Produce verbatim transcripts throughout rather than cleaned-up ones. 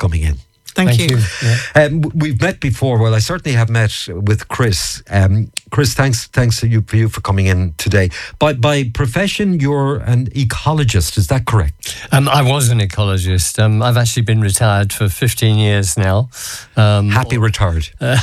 coming in. Thank, Thank you. you. Yeah. Um, we've met before. Well, I certainly have met with Chris. Um, Chris, thanks, thanks to you for you for coming in today. By by profession, you're an ecologist. Is that correct? Um, I was an ecologist. Um, I've actually been retired for fifteen years now. Um, Happy retired. Uh,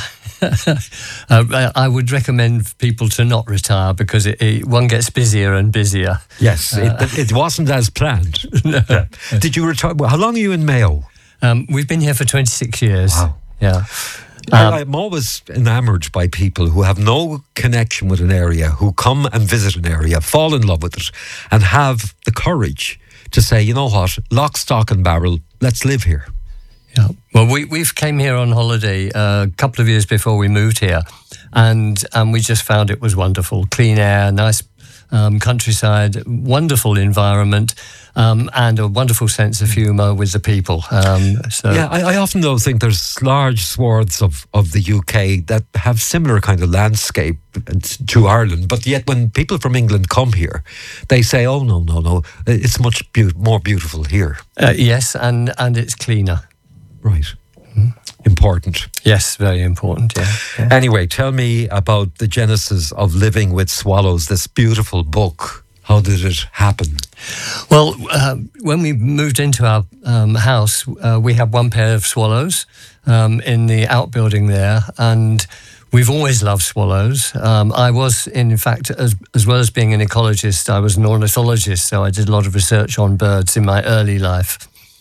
uh, I would recommend people to not retire because it, it, one gets busier and busier. Yes, uh, it, it wasn't as planned. No. Yeah. Did you retire? How long are you in Mayo? Um, we've been here for twenty-six years. Wow. Yeah. Um, I'm always enamoured by people who have no connection with an area, who come and visit an area, fall in love with it, and have the courage to say, you know what, lock, stock and barrel, let's live here. Yeah. Well, we we've came here on holiday uh, a couple of years before we moved here, and and we just found it was wonderful, clean air, nice um, countryside, wonderful environment. Um, and a wonderful sense of humour with the people. Um, so. Yeah, I, I often though think there's large swaths of, of the U K that have similar kind of landscape to Ireland, but yet when people from England come here, they say, "Oh no, no, no, it's much be- more beautiful here." Uh, yes, and and it's cleaner. Right. Mm. Important. Yes, very important. Yeah, yeah. Anyway, tell me about the genesis of Living with Swallows. This beautiful book. How did it happen? Well, uh, when we moved into our um, house, uh, we had one pair of swallows um, in the outbuilding there, and we've always loved swallows. Um, I was, in fact, as, as well as being an ecologist, I was an ornithologist, so I did a lot of research on birds in my early life.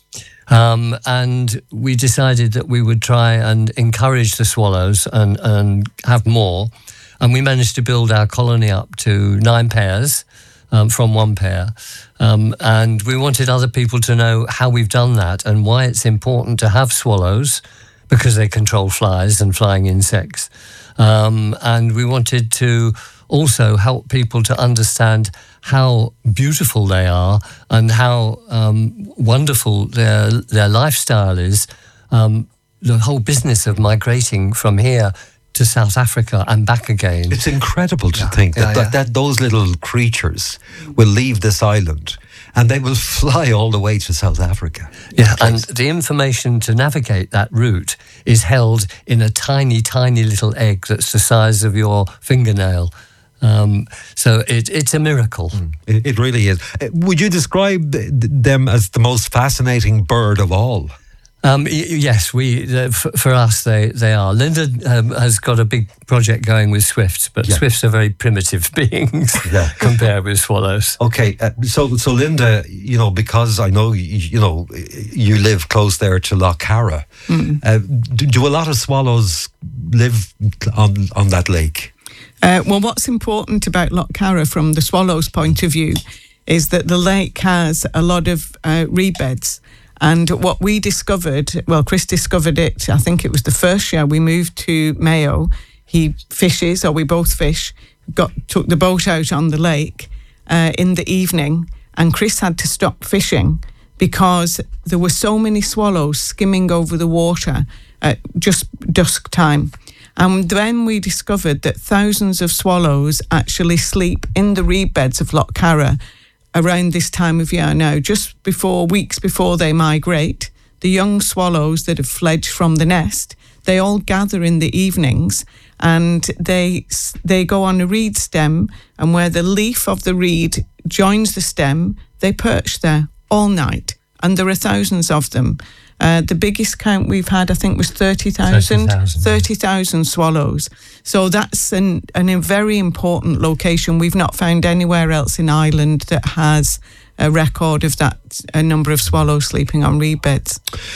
Um, and we decided that we would try and encourage the swallows and, and have more, and we managed to build our colony up to nine pairs. Um, from one pair. Um, and we wanted other people to know how we've done that and why it's important to have swallows, because they control flies and flying insects. Um, and we wanted to also help people to understand how beautiful they are and how um, wonderful their their lifestyle is. Um, the whole business of migrating from here to South Africa and back again. It's incredible to yeah, think that, yeah, yeah. that that those little creatures will leave this island and they will fly all the way to South Africa. Yeah, and the information to navigate that route is held in a tiny, tiny little egg that's the size of your fingernail. Um, so it, it's a miracle. Mm, it, it really is. Would you describe them as the most fascinating bird of all? Um, y- yes, we uh, f- for us they, they are. Linda um, has got a big project going with swifts, but yeah. swifts are very primitive beings yeah. compared with swallows. Okay, uh, so so Linda, you know, because I know you, you know you live close there to Lough Carra. Mm. Uh, do, do a lot of swallows live on on that lake? Uh, well, what's important about Lough Carra from the swallows' point of view is that the lake has a lot of uh, reed beds. And what we discovered, well, Chris discovered it, I think it was the first year we moved to Mayo. He fishes, or we both fish, got took the boat out on the lake uh, in the evening, and Chris had to stop fishing because there were so many swallows skimming over the water at just dusk time. And then we discovered that thousands of swallows actually sleep in the reed beds of Lough Carra around this time of year now, just before, weeks before they migrate. The young swallows that have fledged from the nest, they all gather in the evenings and they they go on a reed stem, and where the leaf of the reed joins the stem, they perch there all night. And there are thousands of them. Uh, the biggest count we've had, I think, was thirty thousand. thirty thousand swallows. So that's an, an, a very important location. We've not found anywhere else in Ireland that has a record of that a number of swallows sleeping on reed beds.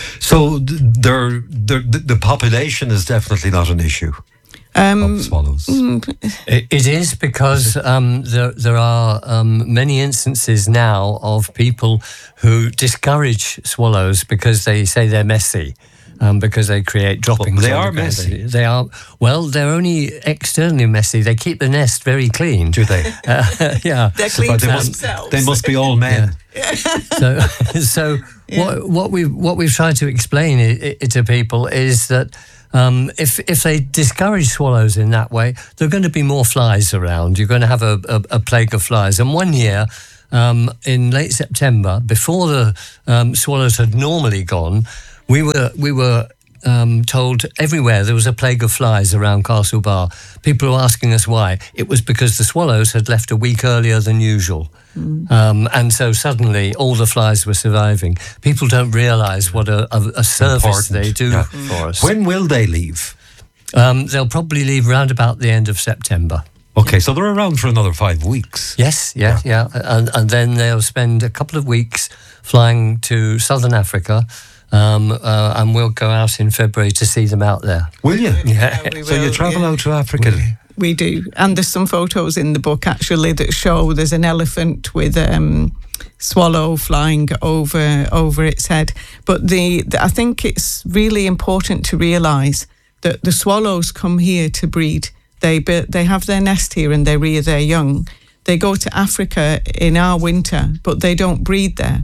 So they're, they're, the population is definitely not an issue. Um, of swallows. It, it is because um, there there are um, many instances now of people who discourage swallows because they say they're messy, um, because they create droppings. Well, they are messy. They, they are well. They're only externally messy. They keep the nest very clean. Do they? Uh, yeah. They're clean they must, themselves. They must be all men. Yeah. so, so yeah. what what we what we've tried to explain it, it to people is that. Um, if if they discourage swallows in that way, there are going to be more flies around. You're going to have a, a, a plague of flies. And one year, um, in late September, before the um, swallows had normally gone, We were we were um, told everywhere there was a plague of flies around Castle Bar. People were asking us why. It was because the swallows had left a week earlier than usual. Mm. Um, and so suddenly all the flies were surviving. People don't realise what a, a, a service Important. they do yeah. for us. When will they leave? Um, they'll probably leave round about the end of September. Okay, so they're around for another five weeks. Yes, yeah, yeah. yeah. And, and then they'll spend a couple of weeks flying to southern Africa. Um, uh, and we'll go out in February to see them out there. Will you? Yeah. yeah so will, you travel yeah. out to Africa? We do. And there's some photos in the book, actually, that show there's an elephant with a um, swallow flying over over its head. But the, the I think it's really important to realise that the swallows come here to breed. They they have their nest here and they rear their young. They go to Africa in our winter, but they don't breed there.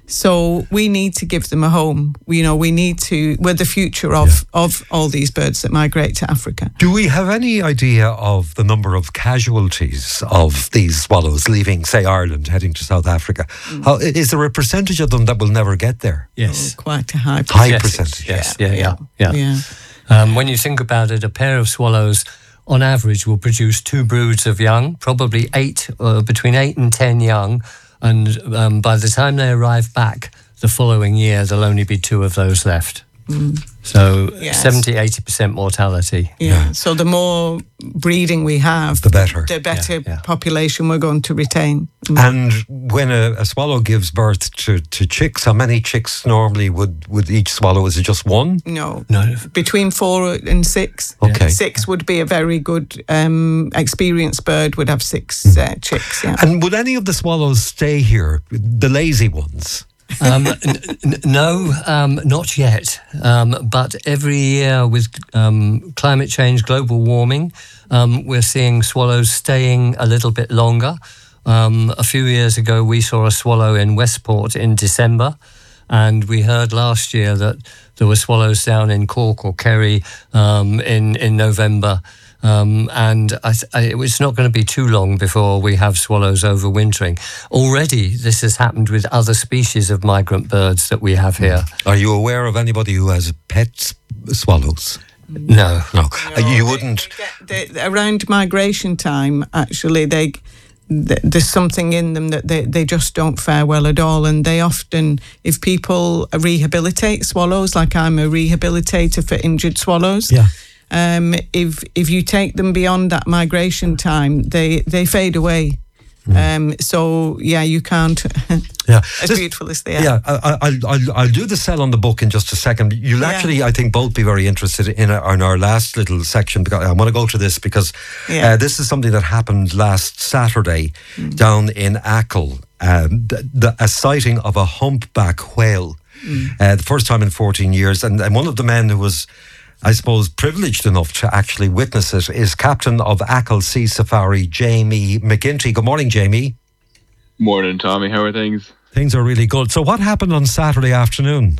So we need to give them a home. You know, we need to. We're the future of, yeah. of all these birds that migrate to Africa. Do we have any idea of the number of casualties of these swallows leaving, say, Ireland, heading to South Africa? Mm. How, is there a percentage of them that will never get there? Yes, oh, quite a high percentage. High yes, percentage. Yes, yeah, yeah, yeah. yeah. yeah. Um, when you think about it, a pair of swallows, on average, will produce two broods of young, probably eight, uh, between eight and ten young. And um, by the time they arrive back the following year, there'll only be two of those left. Mm. So yes. seventy, eighty percent mortality. Yeah. yeah. So the more breeding we have, the better. The better yeah, yeah. population we're going to retain. Mm. And when a, a swallow gives birth to, to chicks, how many chicks normally would, would each swallow? Is it just one? No. No. Between four and six. Okay. Six would be a very good um, experienced bird, would have six mm. uh, chicks. Yeah. And would any of the swallows stay here, the lazy ones? um, n- n- no, um, not yet. Um, but every year with um, climate change, global warming, um, we're seeing swallows staying a little bit longer. Um, a few years ago, we saw a swallow in Westport in December, and we heard last year that there were swallows down in Cork or Kerry um, in in November. Um, and I, I, it's not going to be too long before we have swallows overwintering. Already, this has happened with other species of migrant birds that we have here. Are you aware of anybody who has pet swallows? No. No. no you they, wouldn't? They get, they, around migration time, actually, they... there's something in them that they, they just don't fare well at all. And they often, if people rehabilitate swallows, like I'm a rehabilitator for injured swallows, yeah. um, if if you take them beyond that migration time, they, they fade away. Mm. Um, so, yeah, you can't, yeah. as this, beautiful as they are. Yeah, I, I, I'll, I'll do the sell on the book in just a second. You'll yeah. actually, I think, both be very interested in our, in our last little section, because I want to go to this because yeah. uh, this is something that happened last Saturday mm. down in Achill, um, the, the, a sighting of a humpback whale, mm. uh, the first time in fourteen years. And, and one of the men who was, I suppose, privileged enough to actually witness it is Captain of Achill Sea Safari, Jamie McGinty. Good morning, Jamie. Morning, Tommy. How are things? Things are really good. So what happened on Saturday afternoon?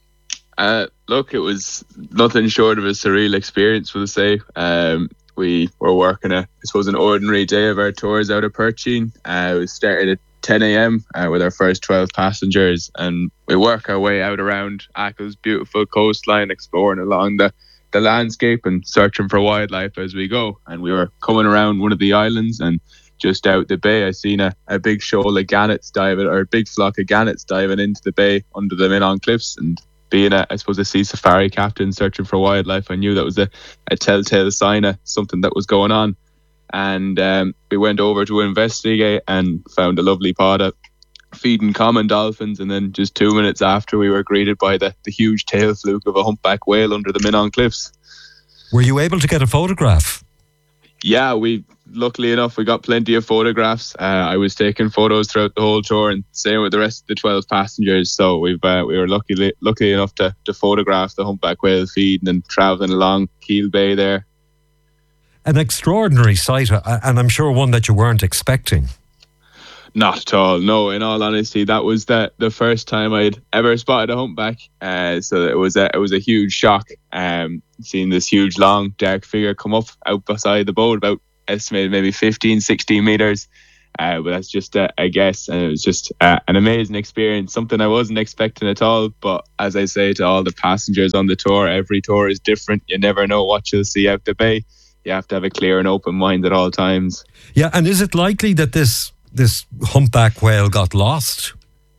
Uh, look, it was nothing short of a surreal experience, we'll say. Um, we were working, a, I suppose, an ordinary day of our tours out of Perchine. Uh, we started at ten a.m. Uh, with our first twelve passengers, and we work our way out around Achill's beautiful coastline, exploring along the the landscape and searching for wildlife as we go. And we were coming around one of the islands, and just out the bay, I seen a, a big shoal of gannets diving, or a big flock of gannets diving into the bay under the Minnon Cliffs. And being a, I suppose, a sea safari captain searching for wildlife, I knew that was a, a telltale sign of something that was going on. And um, we went over to investigate and found a lovely pod of feeding common dolphins. And then just two minutes after, we were greeted by the, the huge tail fluke of a humpback whale under the Minnon Cliffs. Were you able to get a photograph? Yeah, we luckily enough, we got plenty of photographs. Uh, I was taking photos throughout the whole tour, and same with the rest of the twelve passengers. So we've uh, we were lucky lucky enough to, to photograph the humpback whale feeding and travelling along Keel Bay there. An extraordinary sight, and I'm sure one that you weren't expecting. Not at all. No, in all honesty, that was the the first time I'd ever spotted a humpback. Uh, so it was a it was a huge shock. Um, seeing this huge, long, dark figure come up out beside the boat, about estimated maybe fifteen, sixteen meters, Uh, but that's just a, a guess, and it was just uh, an amazing experience, something I wasn't expecting at all. But as I say to all the passengers on the tour, every tour is different. You never know what you'll see out the bay. You have to have a clear and open mind at all times. Yeah, and is it likely that this this humpback whale got lost?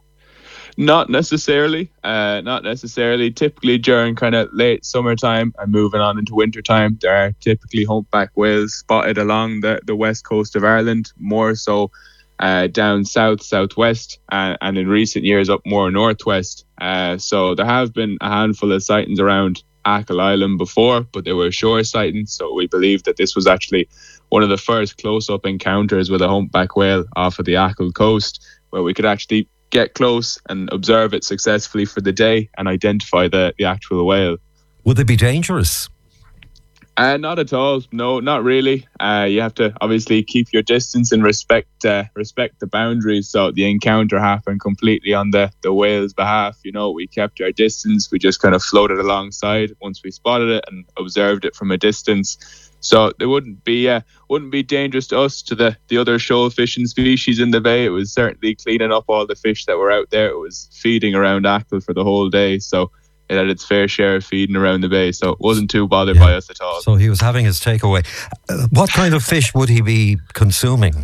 Not necessarily. Uh, not necessarily. Typically during kind of late summertime and moving on into wintertime, there are typically humpback whales spotted along the, the west coast of Ireland, more so uh, down south, southwest, uh, and in recent years up more northwest. Uh, so there have been a handful of sightings around Achill Island before, but they were shore sightings. So we believe that this was actually one of the first close-up encounters with a humpback whale off of the Achill coast, where we could actually get close and observe it successfully for the day and identify the, the actual whale. Would they be dangerous? Uh, not at all. No, not really. Uh, you have to obviously keep your distance and respect uh, respect the boundaries. So the encounter happened completely on the, the whale's behalf. You know, we kept our distance. We just kind of floated alongside once we spotted it and observed it from a distance. So they wouldn't be uh, wouldn't be dangerous to us, to the, the other shoal fishing species in the bay. It was certainly cleaning up all the fish that were out there. It was feeding around Achill for the whole day. So it had its fair share of feeding around the bay. So it wasn't too bothered yeah. by us at all. So he was having his takeaway. Uh, what kind of fish would he be consuming?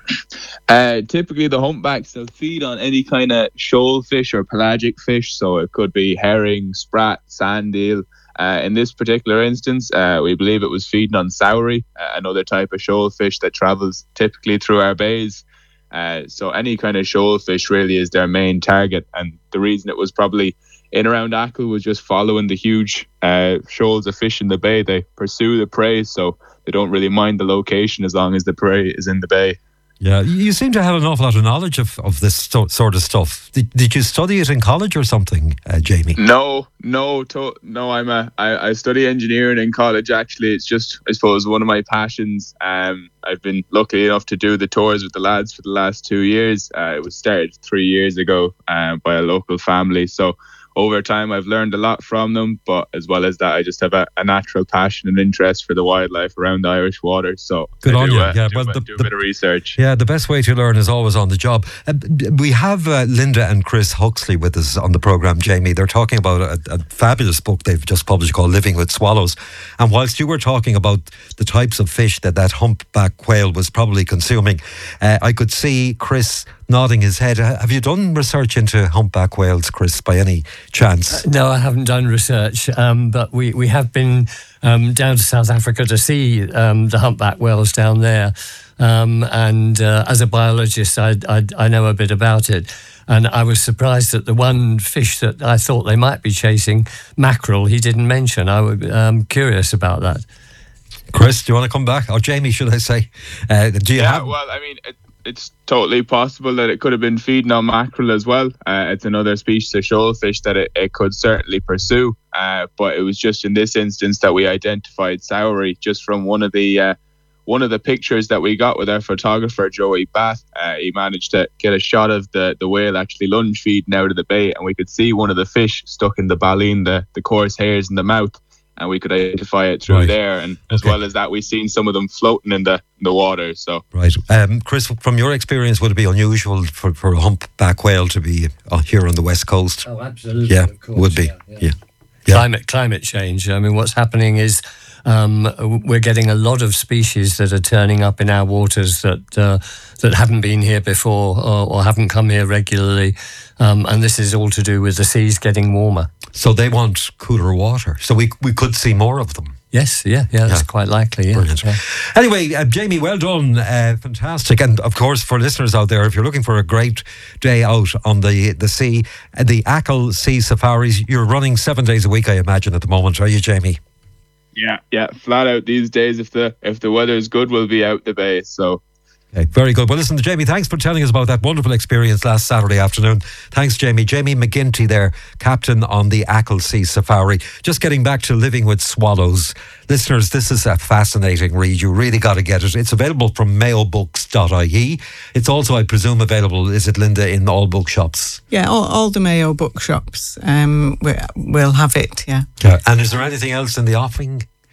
Uh, typically the humpbacks, they'll feed on any kind of shoal fish or pelagic fish. So it could be herring, sprat, sand eel. Uh, in this particular instance, uh, we believe it was feeding on saury, uh, another type of shoal fish that travels typically through our bays. Uh, so any kind of shoal fish really is their main target. And the reason it was probably in around Achill was just following the huge uh, shoals of fish in the bay. They pursue the prey, so they don't really mind the location as long as the prey is in the bay. Yeah, you seem to have an awful lot of knowledge of, of this st- sort of stuff. Did, did you study it in college or something, uh, Jamie? No, no, to- no. I'm a. I, I study engineering in college. Actually, it's just, I suppose, one of my passions. Um, I've been lucky enough to do the tours with the lads for the last two years. Uh, it was started three years ago uh, by a local family. So over time, I've learned a lot from them, but as well as that, I just have a, a natural passion and interest for the wildlife around the Irish waters. So good I on do, you. Uh, yeah, do, well, uh, the, do a the, bit of research. Yeah, the best way to learn is always on the job. Uh, we have uh, Linda and Chris Huxley with us on the programme, Jamie. They're talking about a, a fabulous book they've just published called Living with Swallows. And whilst you were talking about the types of fish that that humpback whale was probably consuming, uh, I could see Chris nodding his head. Have you done research into humpback whales, Chris, by any chance? Uh, no, I haven't done research, um, but we, we have been um, down to South Africa to see um, the humpback whales down there. Um, and uh, as a biologist, I, I, I know a bit about it. And I was surprised that the one fish that I thought they might be chasing, mackerel, he didn't mention. I was um, curious about that. Chris, do you want to come back? Or Jamie, should I say? Uh, do you yeah, have... well, I mean... It- It's totally possible that it could have been feeding on mackerel as well. Uh, it's another species of shoal fish that it, it could certainly pursue. Uh, but it was just in this instance that we identified saury just from one of the uh, one of the pictures that we got with our photographer Joey Batt. Uh, he managed to get a shot of the, the whale actually lunge feeding out of the bay, and we could see one of the fish stuck in the baleen, the, the coarse hairs in the mouth. And we could identify it through right. there, and as okay. well as that, we've seen some of them floating in the in the water. So, right, um, Chris, from your experience, would it be unusual for, for a humpback whale to be uh, here on the west coast? Oh, absolutely. Yeah, of course, would be. Yeah, yeah. yeah. yeah. Climate climate change. I mean, what's happening is um, we're getting a lot of species that are turning up in our waters that uh, that haven't been here before or, or haven't come here regularly, um, and this is all to do with the seas getting warmer. So they want cooler water. So we we could see more of them. Yes, yeah, yeah, that's yeah. quite likely. Yeah. Brilliant. Yeah. Anyway, uh, Jamie, well done. Uh, fantastic. And of course, for listeners out there, if you're looking for a great day out on the, the sea, uh, the Achill Sea Safaris, you're running seven days a week, I imagine, at the moment, are you, Jamie? Yeah, yeah, flat out these days. If the if the weather is good, we'll be out the bay. So. Okay, very good. Well, listen, Jamie, thanks for telling us about that wonderful experience last Saturday afternoon. Thanks, Jamie. Jamie McGinty there, captain on the Achill Sea Safari. Just getting back to Living with Swallows. Listeners, this is a fascinating read. You really got to get it. It's available from mayo books dot I E. It's also, I presume, available, is it, Linda, in all bookshops? Yeah, all, all the Mayo bookshops um, will have it, yeah. yeah. And is there anything else in the offing?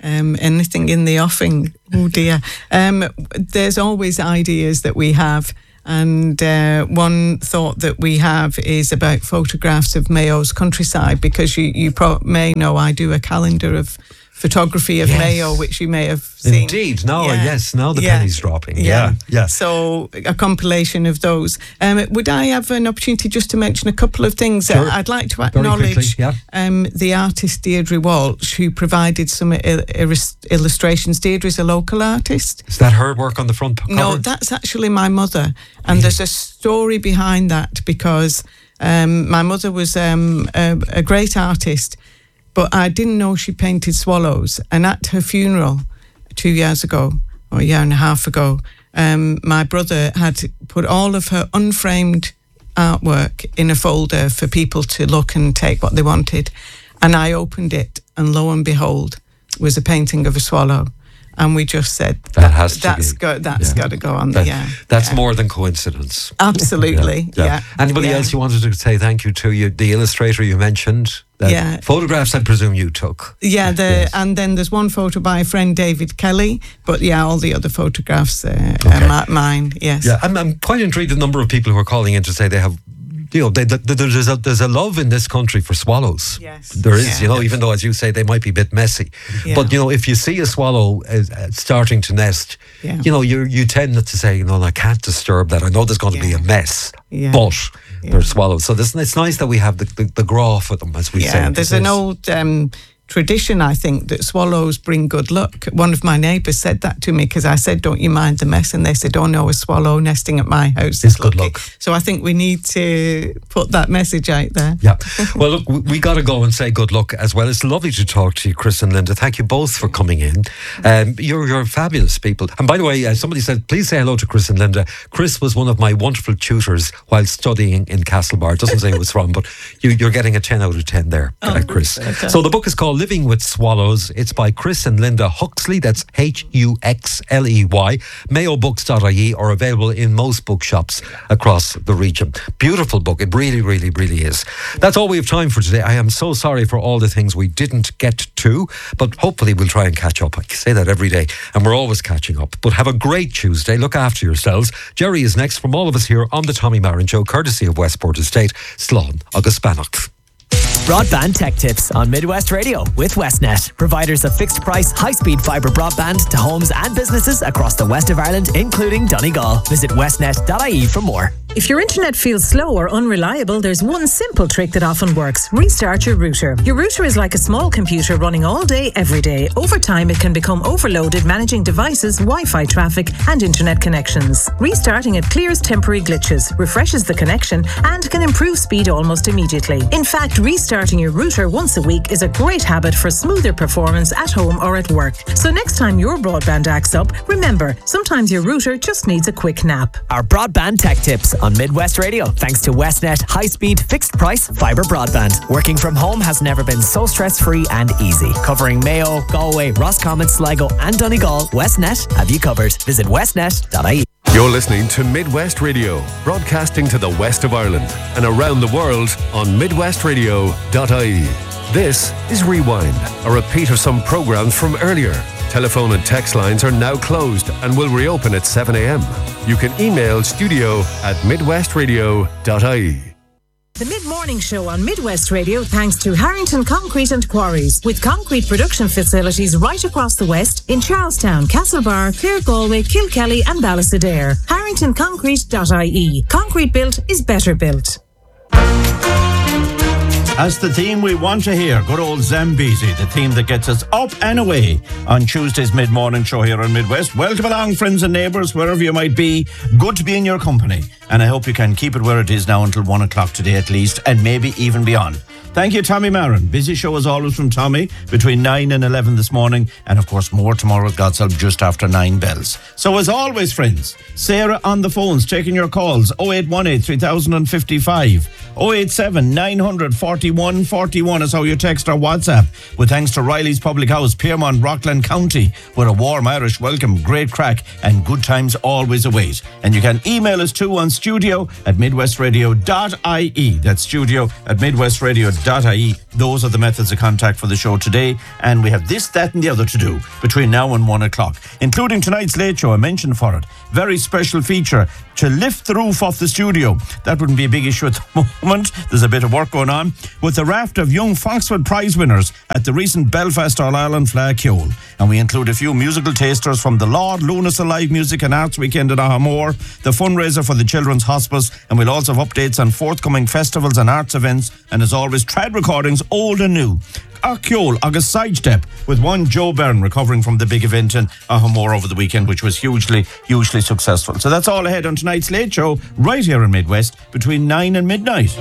Um, anything in the offing? Oh dear. Um, there's always ideas that we have. And uh, one thought that we have is about photographs of Mayo's countryside, because you, you pro- may know I do a calendar of photography of yes. Mayo, which you may have seen. Indeed. Now, yeah. yes, now the yeah. penny's dropping. Yeah. Yeah. yeah. So a compilation of those. Um, would I have an opportunity just to mention a couple of things? Sure. Uh, I'd like to Very acknowledge quickly, yeah. um, the artist Deirdre Walsh, who provided some il- il- illustrations. Deirdre's a local artist. Is that her work on the front cover? No, that's actually my mother. And there's a story behind that, because um, my mother was um, a, a great artist, but I didn't know she painted swallows. And at her funeral two years ago, or a year and a half ago, um, my brother had put all of her unframed artwork in a folder for people to look and take what they wanted. And I opened it, and lo and behold, was a painting of a swallow. And we just said that, that has to that's be, go, that's yeah. got to go on that, the yeah. That's yeah. more than coincidence. Absolutely, yeah. yeah. yeah. Anybody yeah. else you wanted to say thank you to? You, the illustrator you mentioned. That Yeah. Photographs, I presume you took. Yeah, the Yes. and then there's one photo by a friend, David Kelly. But yeah, all the other photographs uh, Okay. are mine. Yes. Yeah, I'm, I'm quite intrigued. The number of people who are calling in to say they have. You know, they, they, there's a there's a love in this country for swallows. Yes. There is, Yeah. you know, even though, as you say, they might be a bit messy. Yeah. But, you know, if you see a swallow uh, uh, starting to nest, Yeah. you know, you you tend not to say, you know, I can't disturb that. I know there's going to be Yeah. a mess, Yeah. but Yeah. they're swallows. So this, it's nice that we have the, the, the graw for them, as we say. Yeah, there's an old um, tradition, I think, that swallows bring good luck. One of my neighbours said that to me, because I said, don't you mind the mess? And they said, oh no, a swallow nesting at my house It's is good lucky. luck. So I think we need to put that message out there. Yeah. Well, look, we, we got to go and say good luck as well. It's lovely to talk to you, Chris and Linda. Thank you both for coming in. Um, you're, you're fabulous people. And by the way, uh, somebody said, please say hello to Chris and Linda. Chris was one of my wonderful tutors while studying in Castlebar. It doesn't say who it's from, but you, you're getting a ten out of ten there, uh, Chris. okay. So the book is called Living with Swallows. It's by Chris and Linda Huxley. That's H U X L E Y. mayo books dot I E, or available in most bookshops across the region. Beautiful book. It really, really, really is. That's all we have time for today. I am so sorry for all the things we didn't get to, but hopefully we'll try and catch up. I say that every day, and we're always catching up. But have a great Tuesday. Look after yourselves. Jerry is next from all of us here on the Tommy Marin Show, courtesy of Westport Estate. Slán agus Bannacht. Broadband Tech Tips on Midwest Radio with Westnet, providers of fixed price, high speed fibre broadband to homes and businesses across the west of Ireland, including Donegal. Visit westnet dot I E for more. If your internet feels slow or unreliable, there's one simple trick that often works. Restart your router. Your router is like a small computer running all day, every day. Over time, it can become overloaded managing devices, Wi-Fi traffic, and internet connections. Restarting it clears temporary glitches, refreshes the connection, and can improve speed almost immediately. In fact, restarting your router once a week is a great habit for smoother performance at home or at work. So next time your broadband acts up, remember, sometimes your router just needs a quick nap. Our Broadband Tech Tips on Midwest Radio, thanks to Westnet high-speed, fixed-price fibre broadband. Working from home has never been so stress-free and easy. Covering Mayo, Galway, Roscommon, Sligo and Donegal, Westnet have you covered. Visit westnet dot I E. You're listening to Midwest Radio, broadcasting to the west of Ireland and around the world on midwest radio dot I E. This is Rewind, a repeat of some programmes from earlier. Telephone and text lines are now closed and will reopen at seven a.m. You can email studio at midwest radio dot I E. The Mid-Morning Show on Midwest Radio thanks to Harrington Concrete and Quarries, with concrete production facilities right across the west in Charlestown, Castlebar, Clare, Galway, Kilkelly and Ballysadare. harrington concrete dot I E. Concrete built is better built. As the theme we want to hear, good old Zambezi, the theme that gets us up and away on Tuesday's mid-morning show here on Midwest. Welcome along, friends and neighbours, wherever you might be. Good to be in your company. And I hope you can keep it where it is now until one o'clock today at least, and maybe even beyond. Thank you, Tommy Marin. Busy show as always from Tommy between nine and eleven this morning, and of course more tomorrow with God's help just after nine bells. So as always, friends, Sarah on the phones taking your calls. oh eight one eight, three thousand fifty-five, oh eight seven, nine hundred, forty-one forty-one is how you text our WhatsApp. With thanks to Riley's Public House, Piermont, Rockland County, with a warm Irish welcome, great crack, and good times always await. And you can email us too on studio at midwest radio dot I E. That's studio at midwest radio dot I E. Those are the methods of contact for the show today. And we have this, that and the other to do between now and one o'clock, including tonight's Late Show. I mentioned for it. Very special feature to lift the roof off the studio. That wouldn't be a big issue at the moment. There's a bit of work going on with the raft of young Foxford Prize winners at the recent Belfast All-Ireland Fleadh Cheoil. And we include a few musical tasters from the Lord Lunasa Live Music and Arts Weekend at Ahamore, the fundraiser for the Children's Hospice, and we'll also have updates on forthcoming festivals and arts events, and as always, trad recordings, old and new. Cheoil, August sidestep with one Joe Byrne recovering from the big event in Ahamore over the weekend, which was hugely, hugely successful. So that's all ahead on tonight's Late Show, right here in Midwest, between nine and midnight.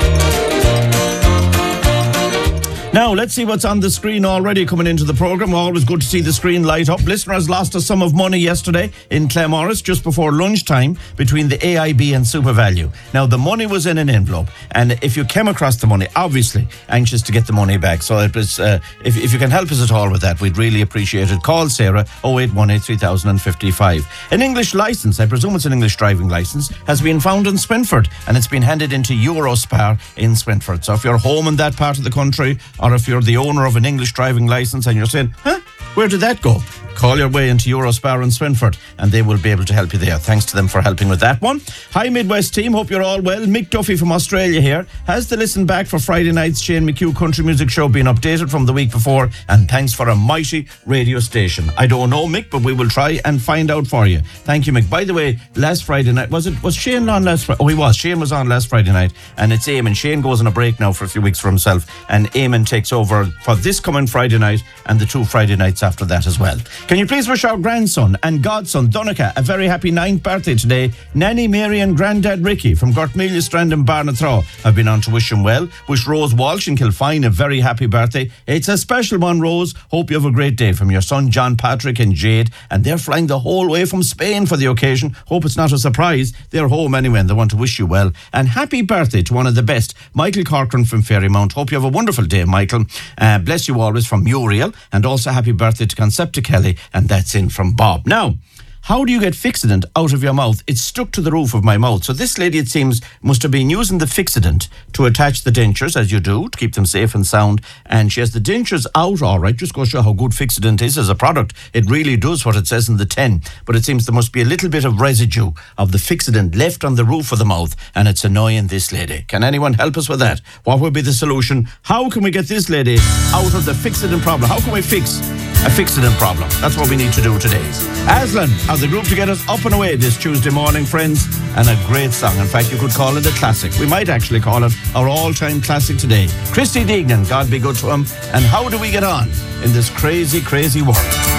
Now, let's see what's on the screen already coming into the programme. Always good to see the screen light up. Listeners lost a sum of money yesterday in Claremorris just before lunchtime between the A I B and SuperValu. Now, the money was in an envelope, and if you came across the money, obviously anxious to get the money back. So it was, uh, if, if you can help us at all with that, we'd really appreciate it. Call Sarah oh eight one eight, three thousand fifty-five. An English licence, I presume it's an English driving licence, has been found in Swinford, and it's been handed into Eurospar in Swinford. So if you're home in that part of the country, or if you're the owner of an English driving licence and you're saying, huh, where did that go? Call your way into Eurospar in Swinford and they will be able to help you there. Thanks to them for helping with that one. Hi Midwest team, hope you're all well. Mick Duffy from Australia here. Has the listen back for Friday night's Shane McHugh Country Music Show been updated from the week before? And thanks for a mighty radio station. I don't know, Mick, but we will try and find out for you. Thank you, Mick. By the way, last Friday night, was it was Shane on last Friday? Oh, he was. Shane was on last Friday night, and it's Eamon. Shane goes on a break now for a few weeks for himself, and Eamon takes over for this coming Friday night and the two Friday nights after that as well. Can you please wish our grandson and godson Donica a very happy ninth birthday today? Nanny Mary and Grandad Ricky from Gortmelia Strand and Barnathraw have been on to wish him well. Wish Rose Walsh in Kilfine a very happy birthday. It's a special one, Rose. Hope you have a great day from your son John Patrick and Jade, and they're flying the whole way from Spain for the occasion. Hope it's not a surprise. They're home anyway and they want to wish you well. And happy birthday to one of the best, Michael Corcoran from Ferrymount. Hope you have a wonderful day, Michael. Uh, bless you always from Muriel, and also happy birthday to Concepta Kelly, and that's in from Bob. Now, how do you get Fixodent out of your mouth? It's stuck to the roof of my mouth. So this lady, it seems, must have been using the Fixodent to attach the dentures, as you do, to keep them safe and sound. And she has the dentures out, all right. Just go show how good Fixodent is as a product. It really does what it says in the tin. But it seems there must be a little bit of residue of the Fixodent left on the roof of the mouth, and it's annoying this lady. Can anyone help us with that? What would be the solution? How can we get this lady out of the Fixodent problem? How can we fix a Fixodent problem? That's what we need to do today. Aslan are the group to get us up and away this Tuesday morning, friends, and a great song. In fact, you could call it a classic. We might actually call it our all-time classic today. Christy Deignan, God be good to him. And how do we get on in this crazy, crazy world?